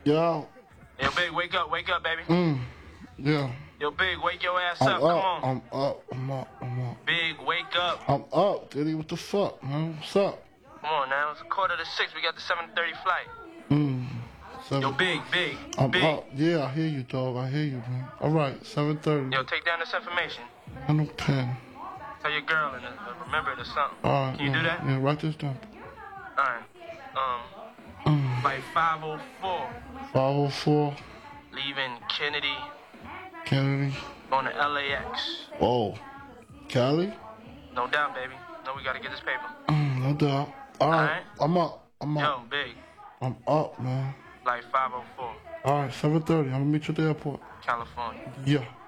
Yo. Yo, Big, wake up, baby. Yeah. Yo, Big, wake your ass up. Come on. I'm up. Big, wake up. I'm up, Diddy. What the fuck, man? What's up? Come on now. It's 5:45. We got the 7:30 flight. Yo, Big. I'm Big. up. Yeah, I hear you, dog. I hear you, man. All right, 7:30. Yo, take down this information. I no pen. Tell your girl and remember it or something. All right. Can you do that? Yeah, write this down. All right. Like 5:04. 5:04. Leaving Kennedy. On the LAX. Oh. Cali? No doubt, baby. No, we gotta get this paper. No doubt. All right. I'm up. Yo, Big. I'm up, man. Like 5:04. All right, 7:30. I'm gonna meet you at the airport. California. Yeah.